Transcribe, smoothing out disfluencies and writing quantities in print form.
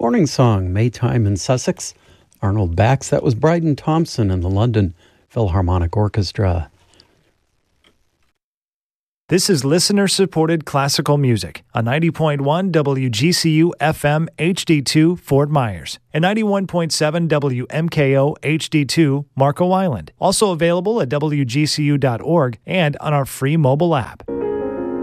Morning Song, Maytime in Sussex. Arnold Bax, that was Bryden Thompson and the London Philharmonic Orchestra. This is listener-supported classical music on 90.1 WGCU FM HD2 Fort Myers and 91.7 WMKO HD2 Marco Island. Also available at WGCU.org and on our free mobile app.